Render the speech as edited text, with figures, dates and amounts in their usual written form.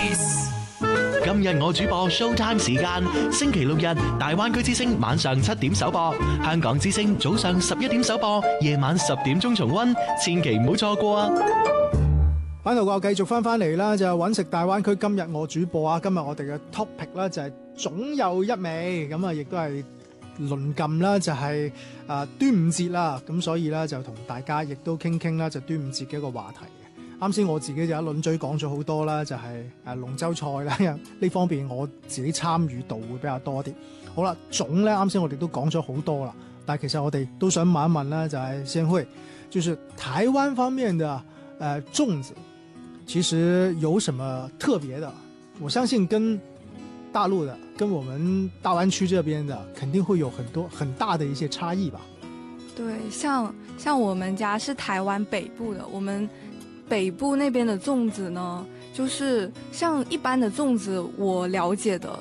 今日我主播 Showtime 時間，星期六日大灣區之聲晚上7點首播，香港之聲早上11點首播，夜晚10點鐘重溫，千祈唔好錯過啊！ 翻到我繼續翻嚟啦，就係揾食大灣區。今日我主播啊，今日我哋嘅 topic 啦就係總有一味，咁啊亦都係鄰近啦，就係端午節啦，咁所以咧就同大家亦都傾啦，就端午節嘅一個話題。啱先我自己就一輪嘴講咗好多啦，就係龍舟賽啦，呢方面我自己參與度會比較多啲。好啦，粽咧啱先我哋都講咗好多啦，但係其實我哋都想問一問啦，就係先會，就是台灣方面嘅粽子，其實有什麼特別的？我相信跟大陸的、跟我們大灣區這邊的，肯定會有很大的一些差異吧？ 對，像我們家是台灣北部的，我們北部那邊的粽子呢，就是像一般的粽子，我了解的